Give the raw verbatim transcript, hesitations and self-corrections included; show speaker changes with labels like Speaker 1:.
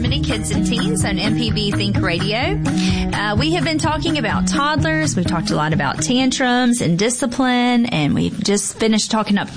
Speaker 1: Mini Kids and Teens on M P B Think Radio. Uh, we have been talking about toddlers. We've talked a lot about tantrums and discipline, and we've just finished talking up